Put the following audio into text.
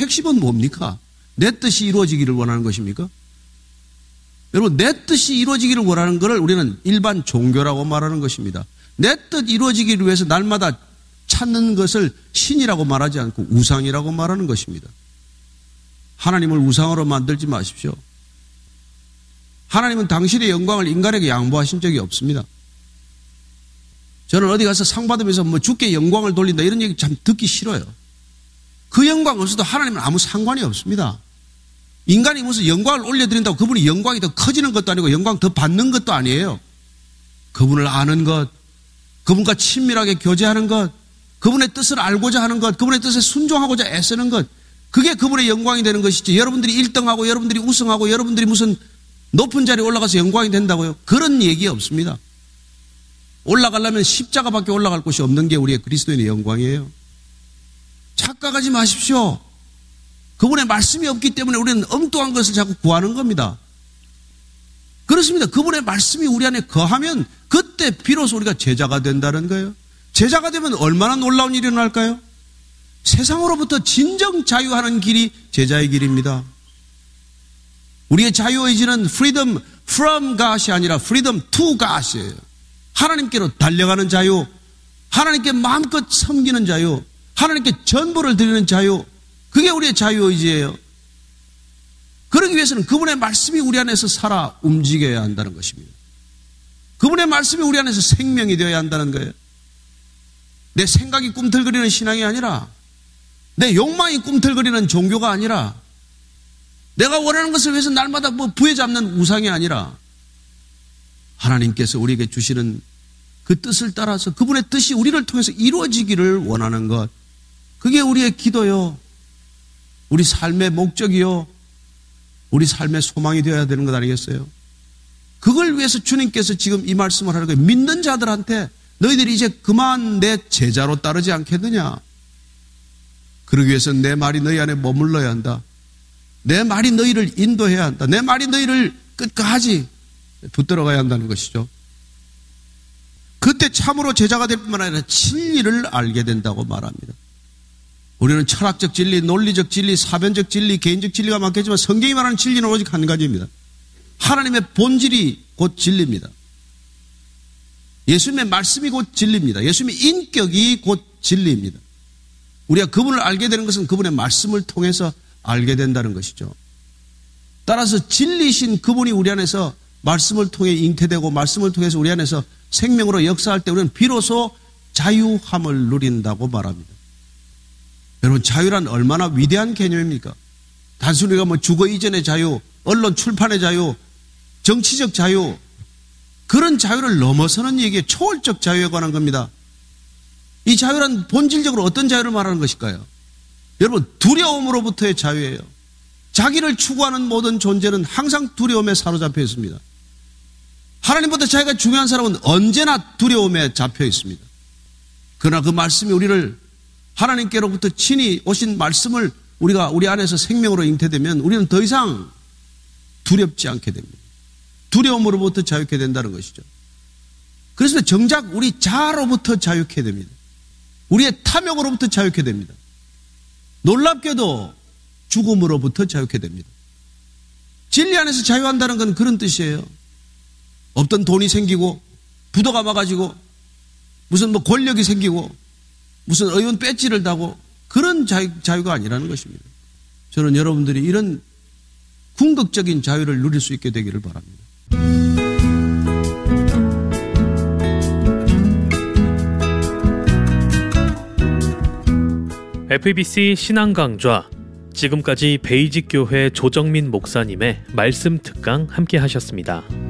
핵심은 뭡니까? 내 뜻이 이루어지기를 원하는 것입니까? 여러분, 내 뜻이 이루어지기를 원하는 것을 우리는 일반 종교라고 말하는 것입니다. 내 뜻 이루어지기를 위해서 날마다 찾는 것을 신이라고 말하지 않고 우상이라고 말하는 것입니다. 하나님을 우상으로 만들지 마십시오. 하나님은 당신의 영광을 인간에게 양보하신 적이 없습니다. 저는 어디 가서 상 받으면서 뭐 주께 영광을 돌린다 이런 얘기 참 듣기 싫어요. 그 영광 없어도 하나님은 아무 상관이 없습니다. 인간이 무슨 영광을 올려드린다고 그분이 영광이 더 커지는 것도 아니고 영광 더 받는 것도 아니에요. 그분을 아는 것, 그분과 친밀하게 교제하는 것, 그분의 뜻을 알고자 하는 것, 그분의 뜻에 순종하고자 애쓰는 것, 그게 그분의 영광이 되는 것이지. 여러분들이 1등하고 여러분들이 우승하고 여러분들이 무슨 높은 자리에 올라가서 영광이 된다고요? 그런 얘기 없습니다. 올라가려면 십자가밖에 올라갈 곳이 없는 게 우리의 그리스도인의 영광이에요. 착각하지 마십시오. 그분의 말씀이 없기 때문에 우리는 엉뚱한 것을 자꾸 구하는 겁니다. 그렇습니다. 그분의 말씀이 우리 안에 거하면 그때 비로소 우리가 제자가 된다는 거예요. 제자가 되면 얼마나 놀라운 일이 일어날까요? 세상으로부터 진정 자유하는 길이 제자의 길입니다. 우리의 자유의지는 freedom from God이 아니라 freedom to God이에요. 하나님께로 달려가는 자유, 하나님께 마음껏 섬기는 자유, 하나님께 전부를 드리는 자유, 그게 우리의 자유의지예요. 그러기 위해서는 그분의 말씀이 우리 안에서 살아 움직여야 한다는 것입니다. 그분의 말씀이 우리 안에서 생명이 되어야 한다는 거예요. 내 생각이 꿈틀거리는 신앙이 아니라, 내 욕망이 꿈틀거리는 종교가 아니라, 내가 원하는 것을 위해서 날마다 뭐 부여잡는 우상이 아니라, 하나님께서 우리에게 주시는 그 뜻을 따라서 그분의 뜻이 우리를 통해서 이루어지기를 원하는 것, 그게 우리의 기도요, 우리 삶의 목적이요, 우리 삶의 소망이 되어야 되는 것 아니겠어요? 그걸 위해서 주님께서 지금 이 말씀을 하는 거예요. 믿는 자들한테 너희들이 이제 그만 내 제자로 따르지 않겠느냐? 그러기 위해서는 내 말이 너희 안에 머물러야 한다. 내 말이 너희를 인도해야 한다. 내 말이 너희를 끝까지 붙들어가야 한다는 것이죠. 그때 참으로 제자가 될 뿐만 아니라 진리를 알게 된다고 말합니다. 우리는 철학적 진리, 논리적 진리, 사변적 진리, 개인적 진리가 많겠지만 성경이 말하는 진리는 오직 한 가지입니다. 하나님의 본질이 곧 진리입니다. 예수님의 말씀이 곧 진리입니다. 예수님의 인격이 곧 진리입니다. 우리가 그분을 알게 되는 것은 그분의 말씀을 통해서 알게 된다는 것이죠. 따라서 진리신 그분이 우리 안에서 말씀을 통해 잉태되고 말씀을 통해서 우리 안에서 생명으로 역사할 때 우리는 비로소 자유함을 누린다고 말합니다. 여러분, 자유란 얼마나 위대한 개념입니까? 단순히 우리가 뭐 주거 이전의 자유, 언론 출판의 자유, 정치적 자유, 그런 자유를 넘어서는 얘기에 초월적 자유에 관한 겁니다. 이 자유란 본질적으로 어떤 자유를 말하는 것일까요? 여러분, 두려움으로부터의 자유예요. 자기를 추구하는 모든 존재는 항상 두려움에 사로잡혀 있습니다. 하나님보다 자기가 중요한 사람은 언제나 두려움에 잡혀 있습니다. 그러나 그 말씀이 우리를 하나님께로부터 친히 오신 말씀을 우리가 우리 안에서 생명으로 잉태되면 우리는 더 이상 두렵지 않게 됩니다. 두려움으로부터 자유케 된다는 것이죠. 그래서 정작 우리 자아로부터 자유케 됩니다. 우리의 탐욕으로부터 자유케 됩니다. 놀랍게도 죽음으로부터 자유케 됩니다. 진리 안에서 자유한다는 건 그런 뜻이에요. 없던 돈이 생기고 부도가 와가지고 무슨 뭐 권력이 생기고 무슨 의원 배지를 다고 그런 자유가 아니라는 것입니다. 저는 여러분들이 이런 궁극적인 자유를 누릴 수 있게 되기를 바랍니다. FEBC 신앙강좌, 지금까지 베이직교회 조정민 목사님의 말씀 특강 함께 하셨습니다.